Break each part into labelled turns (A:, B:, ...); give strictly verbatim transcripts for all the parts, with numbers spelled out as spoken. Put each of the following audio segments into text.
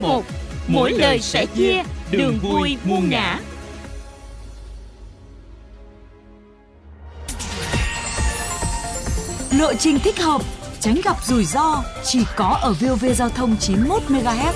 A: một. Mỗi lời sẻ chia, đường vui muôn ngã.
B: Lộ trình thích hợp, tránh gặp rủi ro, chỉ có ở vê o vê Giao thông chín mươi mốt mê ga héc.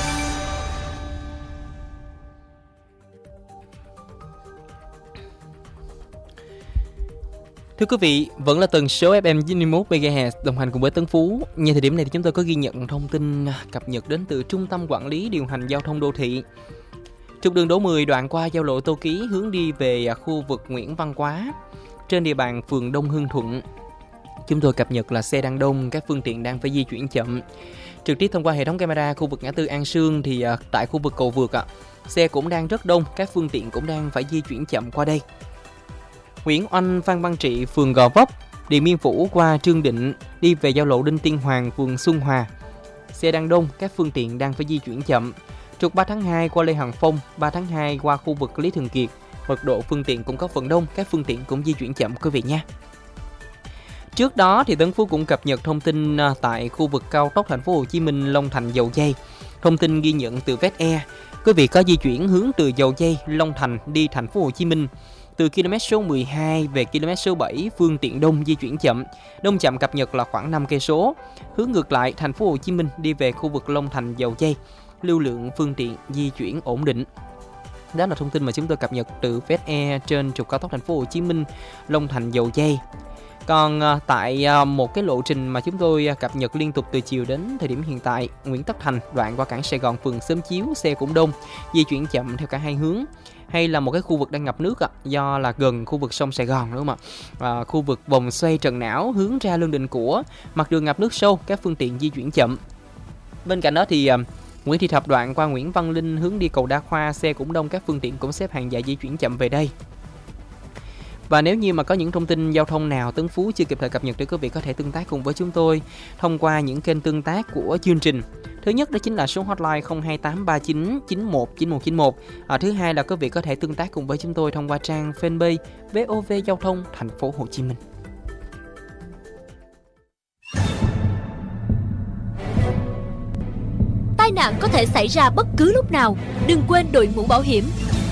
C: Thưa quý vị, vẫn là tần số ép em chín mươi mốt mê ga héc đồng hành cùng với Tấn Phú. Như thời điểm này thì chúng tôi có ghi nhận thông tin cập nhật đến từ Trung tâm Quản lý Điều hành Giao thông Đô thị. Trục đường Đỗ mười đoạn qua giao lộ Tô Ký hướng đi về khu vực Nguyễn Văn Quá trên địa bàn phường Đông Hưng Thuận. Chúng tôi cập nhật là xe đang đông, các phương tiện đang phải di chuyển chậm. Trực tiếp thông qua hệ thống camera khu vực ngã tư An Sương thì tại khu vực cầu vượt ạ, xe cũng đang rất đông, các phương tiện cũng đang phải di chuyển chậm qua đây. Nguyễn Oanh, Phan Văn Trị, phường Gò Vấp, Điện Biên Phủ qua Trương Định đi về giao lộ Đinh Tiên Hoàng, phường Xuân Hòa. Xe đang đông, các phương tiện đang phải di chuyển chậm. Trục ba tháng hai qua Lê Hằng Phong, ba tháng hai qua khu vực Lý Thường Kiệt, mật độ phương tiện cũng có phần đông, các phương tiện cũng di chuyển chậm quý vị nha. Trước đó thì Tấn Phú cũng cập nhật thông tin tại khu vực cao tốc Thành phố Hồ Chí Minh Long Thành Dầu Giây. Thông tin ghi nhận từ vét e, quý vị có di chuyển hướng từ Dầu Giây, Long Thành đi Thành phố Hồ Chí Minh. Từ km số mười hai về km số bảy, phương tiện đông di chuyển chậm. Đông chậm cập nhật là khoảng năm cây số. Hướng ngược lại, Thành phố Hồ Chí Minh đi về khu vực Long Thành Dầu Giây, lưu lượng phương tiện di chuyển ổn định. Đó là thông tin mà chúng tôi cập nhật từ vét e trên trục cao tốc Thành phố Hồ Chí Minh Long Thành Dầu Giây. Còn tại một cái lộ trình mà chúng tôi cập nhật liên tục từ chiều đến thời điểm hiện tại, Nguyễn Tất Thành đoạn qua cảng Sài Gòn phường Xóm Chiếu, xe cũng đông, di chuyển chậm theo cả hai hướng. Hay là một cái khu vực đang ngập nước do là gần khu vực sông Sài Gòn đúng không ạ? À, khu vực vòng xoay Trần Não hướng ra Lương Định Của, mặt đường ngập nước sâu, các phương tiện di chuyển chậm. Bên cạnh đó thì Nguyễn Thị Thập đoạn qua Nguyễn Văn Linh hướng đi cầu Đa Khoa, xe cũng đông, các phương tiện cũng xếp hàng dài di chuyển chậm về đây. Và nếu như mà có những thông tin giao thông nào Tấn Phú chưa kịp thời cập nhật thì quý vị có thể tương tác cùng với chúng tôi thông qua những kênh tương tác của chương trình. Thứ nhất đó chính là số hotline không hai tám ba chín chín một chín một chín một. À, thứ hai là quý vị có thể tương tác cùng với chúng tôi thông qua trang fanpage vê o vê Giao thông Thành phố Hồ Chí Minh.
A: Tai nạn có thể xảy ra bất cứ lúc nào, đừng quên đội mũ bảo hiểm.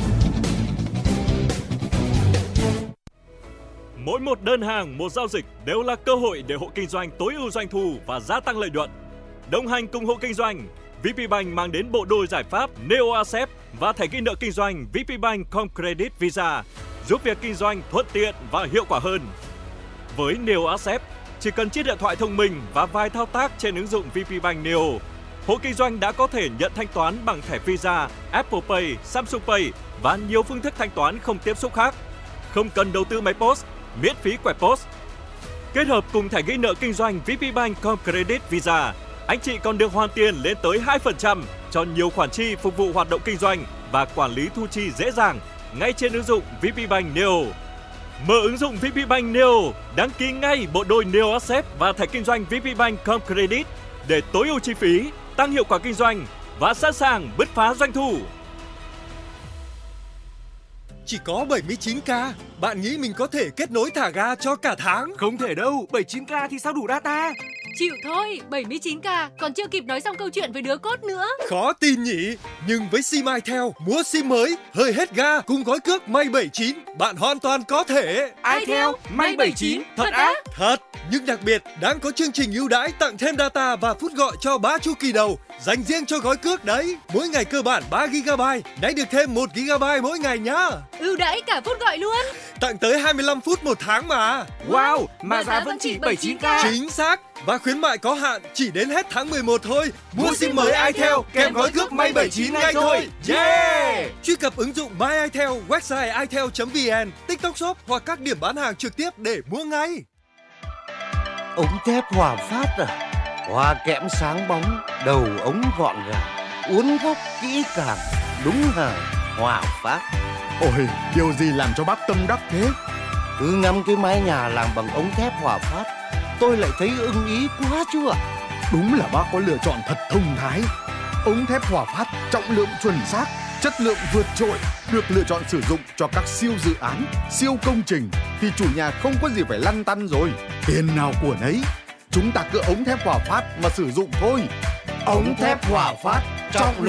D: Mỗi một đơn hàng, một giao dịch đều là cơ hội để hộ kinh doanh tối ưu doanh thu và gia tăng lợi nhuận. Đồng hành cùng hộ kinh doanh, vê pê Bank mang đến bộ đôi giải pháp Neo Accept và thẻ ghi nợ kinh doanh vê pê Bank Com Credit Visa, giúp việc kinh doanh thuận tiện và hiệu quả hơn. Với Neo Accept, chỉ cần chiếc điện thoại thông minh và vài thao tác trên ứng dụng vê pê Bank Neo, hộ kinh doanh đã có thể nhận thanh toán bằng thẻ Visa, Apple Pay, Samsung Pay và nhiều phương thức thanh toán không tiếp xúc khác. Không cần đầu tư máy post, miễn phí quẹt post. Kết hợp cùng thẻ ghi nợ kinh doanh vê pê Bank Com Credit Visa, anh chị còn được hoàn tiền lên tới hai phần trăm cho nhiều khoản chi phục vụ hoạt động kinh doanh và quản lý thu chi dễ dàng ngay trên ứng dụng vê pê Bank Neo. Mở ứng dụng vê pê Bank Neo, đăng ký ngay bộ đôi Neo Accept và thẻ kinh doanh vê pê Bank Com Credit để tối ưu chi phí, tăng hiệu quả kinh doanh và sẵn sàng bứt phá doanh thu.
E: Chỉ có bảy mươi chín k, bạn nghĩ mình có thể kết nối thả ga cho cả tháng?
F: Không thể đâu, bảy mươi chín k thì sao đủ data?
G: Chịu thôi, bảy mươi chín k còn chưa kịp nói xong câu chuyện với đứa cốt nữa.
E: Khó tin nhỉ? Nhưng với sim iTel, mua sim mới, hơi hết ga cùng gói cước May bảy chín, bạn hoàn toàn có thể.
F: iTel, May bảy chín, thật á?
E: Thật, nhưng đặc biệt đang có chương trình ưu đãi tặng thêm data và phút gọi cho ba chu kỳ đầu, dành riêng cho gói cước đấy. Mỗi ngày cơ bản ba gi ga bai, nay được thêm một gi ga bai mỗi ngày nhá.
G: Ưu đãi cả phút gọi luôn.
E: Tặng tới hai mươi lăm phút một tháng mà.
F: Wow, mà, mà giá vẫn chỉ bảy mươi chín k.
E: Chính xác. Và khuyến mại có hạn chỉ đến hết tháng mười một thôi. Mua, Mua sim mới iTel kèm gói cước May bảy chín ngay thôi. Yeah! Truy cập ứng dụng My iTel, website itel chấm vn, TikTok Shop hoặc các điểm bán hàng trực tiếp để mua ngay.
H: Ống thép Hòa Phát à? Hoa kẽm sáng bóng, đầu ống gọn gàng, uốn góc kỹ càng, đúng hàng Hòa Phát.
I: Ôi, điều gì làm cho bác tâm đắc thế?
H: Cứ ngắm cái mái nhà làm bằng ống thép Hòa Phát, tôi lại thấy ưng ý quá chứ ạ.
I: Đúng là bác có lựa chọn thật thông thái. Ống thép Hòa Phát trọng lượng chuẩn xác, chất lượng vượt trội, được lựa chọn sử dụng cho các siêu dự án, siêu công trình thì chủ nhà không có gì phải lăn tăn rồi. Tiền nào của nấy, chúng ta cứ ống thép Hòa Phát mà sử dụng thôi.
H: Ống thép Hòa Phát, trọng